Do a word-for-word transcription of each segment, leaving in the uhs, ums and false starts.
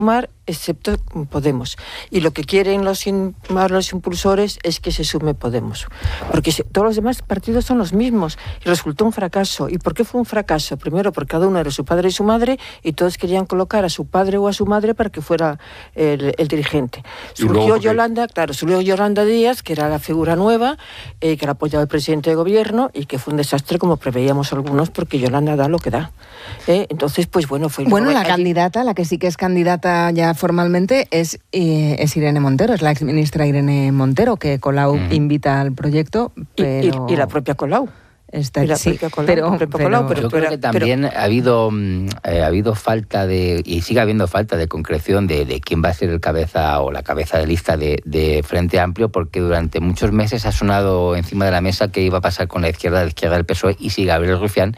sumar, excepto Podemos. Y lo que quieren los, in, los impulsores es que se sume Podemos. Porque se, todos los demás partidos son los mismos. Y resultó un fracaso. ¿Y por qué fue un fracaso? Primero, porque cada uno era su padre y su madre, y todos querían colocar a su padre o a su madre para que fuera el, el dirigente. Surgió porque... Yolanda, claro, surgió Yolanda Díaz, que era la figura nueva, eh, que la apoyaba el presidente de gobierno, y que fue un desastre, como preveíamos algunos, porque Yolanda da lo que da. Eh, entonces, pues bueno, fue... Bueno, la allí... candidata, la que sí que es candidata ya formalmente, es, eh, es Irene Montero, es la exministra Irene Montero, que Colau mm. invita al proyecto, pero... Y, y, y la propia Colau. Está, la sí, Colau, pero, pero, Colau, pero yo creo que también pero, ha habido eh, ha habido falta de, y sigue habiendo falta de concreción de, de quién va a ser el cabeza o la cabeza de lista de, de Frente Amplio, porque durante muchos meses ha sonado encima de la mesa qué iba a pasar con la izquierda, la izquierda del P S O E, y si Gabriel Rufián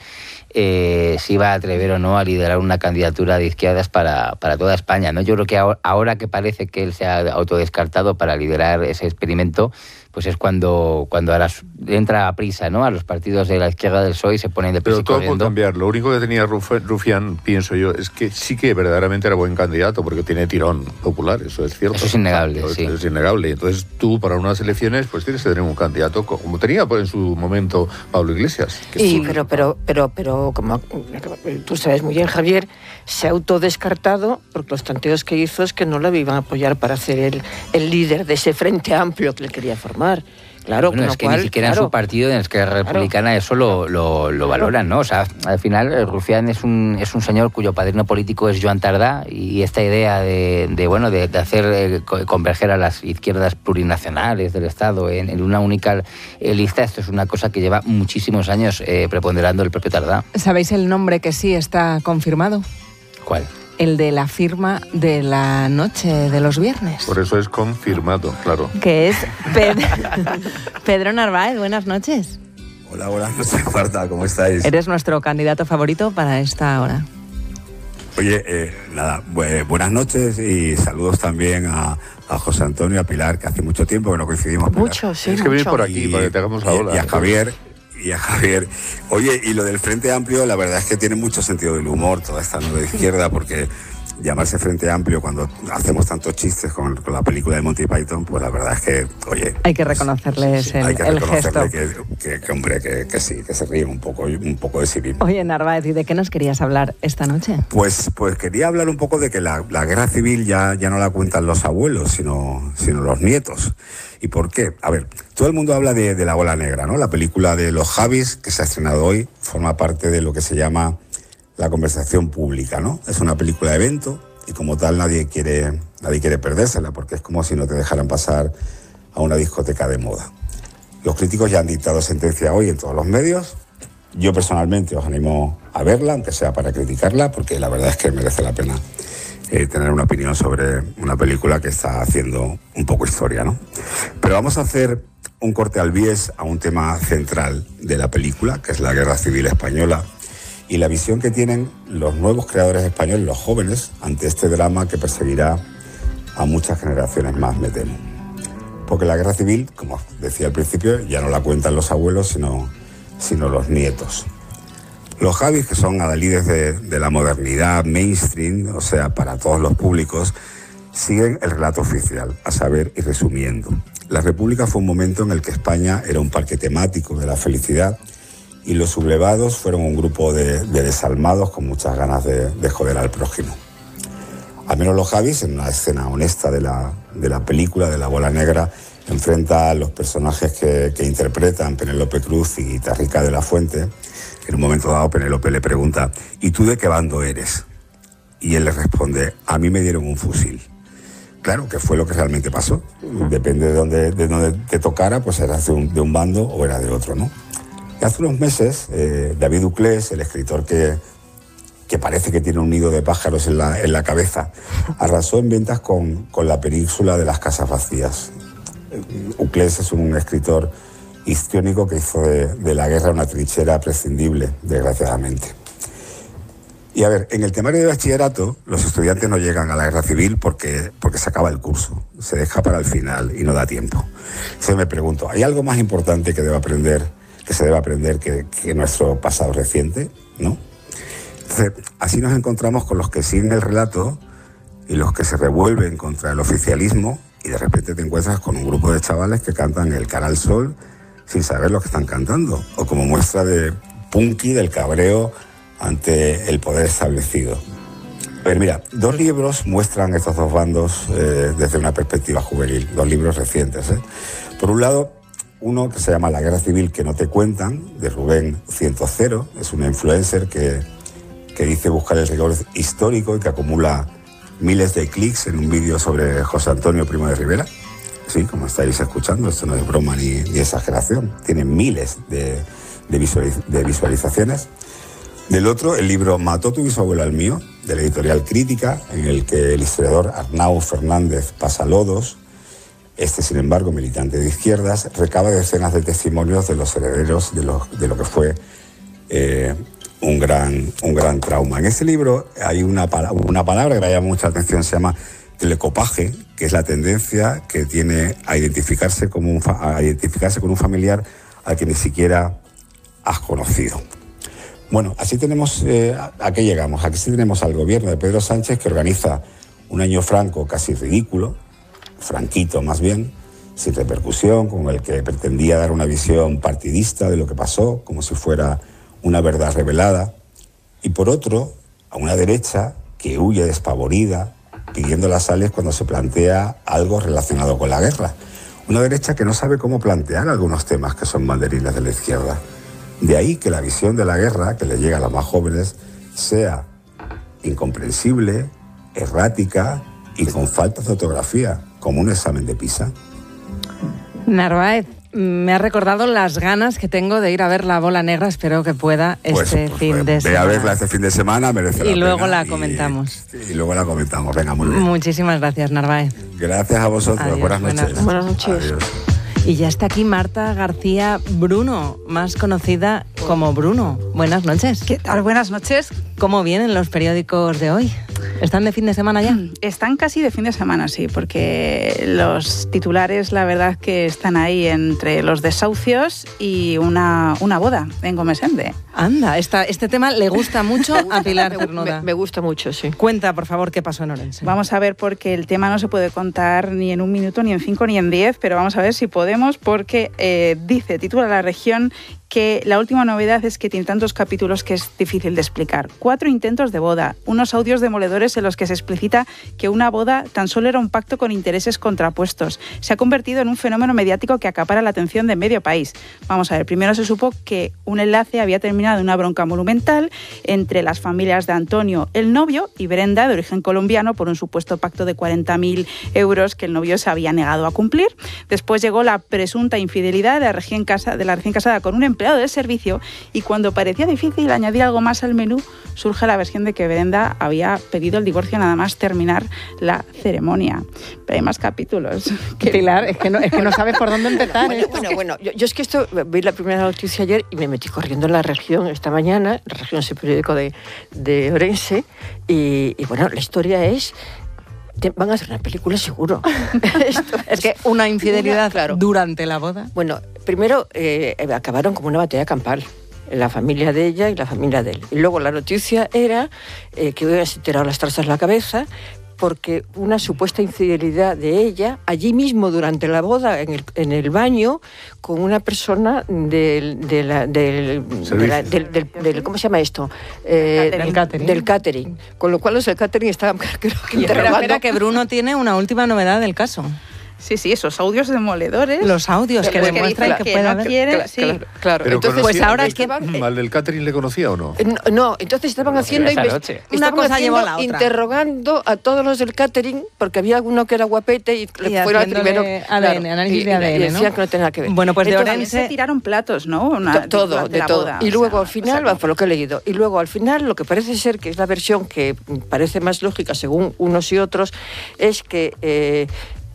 eh, se iba a atrever o no a liderar una candidatura de izquierdas para, para toda España, ¿no? Yo creo que ahora, ahora que parece que él se ha autodescartado para liderar ese experimento, pues es cuando, cuando ahora entra a prisa, ¿no?, a los partidos de la izquierda del P S O E y se ponen de prisa y corriendo. Pero todo puede cambiar. Lo único que tenía Rufián, pienso yo, es que sí que verdaderamente era buen candidato, porque tiene tirón popular, eso es cierto. Eso es innegable, eso sí. Es innegable. Entonces tú, para unas elecciones, pues tienes que tener un candidato, como tenía en su momento Pablo Iglesias. Que sí, sí, pero, pero, pero, pero, como tú sabes muy bien, Javier, se ha autodescartado porque los tanteos que hizo es que no le iban a apoyar para ser el, el líder de ese Frente Amplio que le quería formar. Claro, bueno, es que cual, ni siquiera claro, en su partido, en la Esquerra Republicana, claro, eso lo, lo, lo valoran, ¿no? O sea, al final Rufián es un es un señor cuyo padrino político es Joan Tardá, y esta idea de, de bueno de, de hacer eh, converger a las izquierdas plurinacionales del Estado en, en una única eh, lista, esto es una cosa que lleva muchísimos años eh, preponderando el propio Tardá. ¿Sabéis el nombre que sí está confirmado? ¿Cuál? El de la firma de la noche de los viernes. Por eso es confirmado, claro. Que es Pedro, Pedro Narváez. Buenas noches. Hola, buenas noches, Marta, ¿cómo estáis? Eres nuestro candidato favorito para esta hora. Oye, eh, nada, bu- buenas noches y saludos también a, a José Antonio, a Pilar, que hace mucho tiempo que no coincidimos. Pilar. Mucho, sí, Tienes mucho. que venir por aquí y, para que te hagamos la ola. Y a Javier... Y a Javier. Oye, y lo del Frente Amplio, la verdad es que tiene mucho sentido del humor toda esta nueva izquierda, porque llamarse Frente Amplio cuando hacemos tantos chistes con, con la película de Monty Python, pues la verdad es que, oye... Hay que reconocerles sí, sí, el, hay que el reconocerle gesto. Que, que, que, hombre, que, que sí, que se ríen un poco, un poco de sí mismo. Oye, Narváez, ¿y de qué nos querías hablar esta noche? Pues, pues quería hablar un poco de que la, la guerra civil ya, ya no la cuentan los abuelos, sino, sino los nietos. ¿Y por qué? A ver, todo el mundo habla de, de La Bola Negra, ¿no? La película de los Javis, que se ha estrenado hoy, forma parte de lo que se llama la conversación pública, ¿no? Es una película de evento y como tal nadie quiere, nadie quiere perdérsela, porque es como si no te dejaran pasar a una discoteca de moda. Los críticos ya han dictado sentencia hoy en todos los medios. Yo personalmente os animo a verla, aunque sea para criticarla, porque la verdad es que merece la pena Eh, tener una opinión sobre una película que está haciendo un poco historia, ¿no? Pero vamos a hacer un corte al bies a un tema central de la película, que es la Guerra Civil Española, y la visión que tienen los nuevos creadores españoles, los jóvenes, ante este drama que perseguirá a muchas generaciones más, me temo. Porque la Guerra Civil, como decía al principio, ya no la cuentan los abuelos, sino, sino los nietos. Los Javis, que son adalides de, de la modernidad mainstream, o sea, para todos los públicos, siguen el relato oficial, a saber, y resumiendo. La República fue un momento en el que España era un parque temático de la felicidad y los sublevados fueron un grupo de, de desalmados con muchas ganas de, de joder al prójimo. Al menos los Javis, en una escena honesta de la, de la película de La Bola Negra, enfrenta a los personajes que, que interpretan Penélope Cruz y Tarrica de la Fuente. En un momento dado, Penélope le pregunta, ¿y tú de qué bando eres? Y él le responde, a mí me dieron un fusil. Claro, que fue lo que realmente pasó. Depende de dónde, de dónde te tocara, pues eras de un, de un bando o era de otro, ¿no? Y hace unos meses, eh, David Uclés, el escritor que, que parece que tiene un nido de pájaros en la, en la cabeza, arrasó en ventas con, con La Península de las Casas Vacías. Uclés es un escritor histriónico que hizo de, de la guerra una trinchera prescindible, desgraciadamente. Y a ver, en el temario de bachillerato, los estudiantes no llegan a la guerra civil porque, porque se acaba el curso, se deja para el final y no da tiempo. Entonces me pregunto, ¿hay algo más importante que deba aprender, que se debe aprender que, que nuestro pasado reciente? ¿No? Entonces, así nos encontramos con los que siguen el relato y los que se revuelven contra el oficialismo, y de repente te encuentras con un grupo de chavales que cantan el Canal Sol sin saber lo que están cantando, o como muestra de punky del cabreo ante el poder establecido. A ver, mira, dos libros muestran estos dos bandos eh, desde una perspectiva juvenil, dos libros recientes, ¿eh? Por un lado, uno que se llama La Guerra Civil que no te cuentan, de Rubén ciento cero, es una influencer que, que dice buscar el rigor histórico y que acumula miles de clics en un vídeo sobre José Antonio Primo de Rivera. Sí, como estáis escuchando, esto no es broma ni, ni exageración, tiene miles de, de, visualiz de visualizaciones. Del otro, el libro Mató tu bisabuelo al mío, de la editorial Crítica, en el que el historiador Arnau Fernández Pasalodos, este sin embargo militante de izquierdas, recaba decenas de testimonios de los herederos de lo, de lo que fue eh, un, gran, un gran trauma. En este libro hay una, una palabra que me llama mucha atención, se llama telecopaje, que es la tendencia que tiene a identificarse, como un, a identificarse con un familiar al que ni siquiera has conocido. Bueno, así tenemos, eh, ¿a qué llegamos? Aquí sí tenemos al gobierno de Pedro Sánchez, que organiza un año franco casi ridículo, franquito más bien, sin repercusión, con el que pretendía dar una visión partidista de lo que pasó, como si fuera una verdad revelada. Y por otro, a una derecha que huye despavorida, pidiendo las sales cuando se plantea algo relacionado con la guerra. Una derecha que no sabe cómo plantear algunos temas que son banderines de la izquierda. De ahí que la visión de la guerra, que le llega a los más jóvenes, sea incomprensible, errática y con faltas de ortografía, como un examen de PISA. Narváez, me ha recordado las ganas que tengo de ir a ver La Bola Negra. Espero que pueda pues, este pues, fin pues, de ve semana. Ve a verla este fin de semana, merece la pena. Y luego la comentamos. Y, y luego la comentamos. Venga, muy bien. Muchísimas gracias, Narváez. Gracias a vosotros. Adiós, buenas noches. Buenas, buenas noches. Adiós. Y ya está aquí Marta García Bruno, más conocida como Bruno. Buenas noches. ¿Qué tal? Buenas noches. ¿Cómo vienen los periódicos de hoy? ¿Están de fin de semana ya? Están casi de fin de semana, sí, porque los titulares, la verdad, que están ahí entre los desahucios y una, una boda en Gomesende. Anda, esta, este tema le gusta mucho a Pilar Cernuda. Me, me gusta mucho, sí. Cuenta, por favor, qué pasó en Orense. Vamos a ver, porque el tema no se puede contar ni en un minuto, ni en cinco, ni en diez, pero vamos a ver si podemos, porque eh, dice, titula La Región, que la última novedad es que tiene tantos capítulos que es difícil de explicar. Cuatro intentos de boda, unos audios demoledores en los que se explicita que una boda tan solo era un pacto con intereses contrapuestos. Se ha convertido en un fenómeno mediático que acapara la atención de medio país. Vamos a ver, primero se supo que un enlace había terminado en una bronca monumental entre las familias de Antonio, el novio, y Brenda, de origen colombiano, por un supuesto pacto de cuarenta mil euros que el novio se había negado a cumplir. Después llegó la presunta infidelidad de la recién, casa, de la recién casada con un empleado del servicio, y cuando parecía difícil añadir algo más al menú, surge la versión de que Brenda había pedido el divorcio nada más terminar la ceremonia. Pero hay más capítulos. Que... Pilar, es que no, es que no sabes por dónde empezar. Bueno, bueno, bueno yo, yo es que esto, vi la primera noticia ayer y me metí corriendo en La Región esta mañana. La Región es el periódico de, de Orense, y, y bueno, la historia es... Van a hacer una película seguro. Esto es que una infidelidad una, claro. durante la boda. Bueno, primero eh, acabaron como una batalla campal, la familia de ella y la familia de él. Y luego la noticia era eh, que hubieran tirado las trazas a la cabeza porque una supuesta infidelidad de ella, allí mismo durante la boda, en el, en el baño, con una persona del, de la, del, de la, del, del, del... ¿Cómo se llama esto? Eh, del catering. Del catering. Con lo cual los del catering estaban... Creo que interrogando. Espera, que Bruno tiene una última novedad del caso. Sí, sí, esos audios demoledores. Los audios que demuestran que, que, que puede haber. Quiere, claro, sí. claro, claro. Pero entonces, conocía, pues ahora es que ¿Al del catering le conocía o no? No, no entonces estaban haciendo una cosa llevó a la otra. Interrogando a todos los del catering, porque había uno que era guapete y, y le fuera el primero. A D N, claro, análisis de A D N, y, y decían ¿no? que no tenía nada que ver. Bueno, pues de entonces, Orense se tiraron platos, ¿no? Una, todo, de, de todo. Boda, y luego o sea, al final, o sea, por lo que he leído, y luego al final lo que parece ser que es la versión que parece más lógica según unos y otros, es que eh,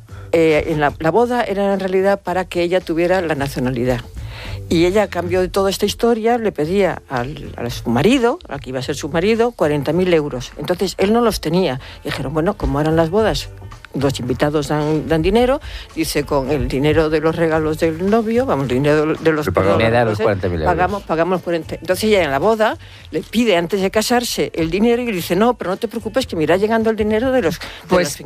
Eh, en la, la boda era en realidad para que ella tuviera la nacionalidad. Y ella, a cambio de toda esta historia, le pedía al, a su marido, a que iba a ser su marido, cuarenta mil euros. Entonces, él no los tenía. Y dijeron, bueno, como eran las bodas los invitados dan, dan dinero, dice, con el dinero de los regalos del novio, vamos, el dinero de los... Perdón, me da los cuarenta mil euros. Pagamos, pagamos cuarenta. Entonces ella en la boda le pide antes de casarse el dinero y le dice, no, pero no te preocupes que me irá llegando el dinero de los... De pues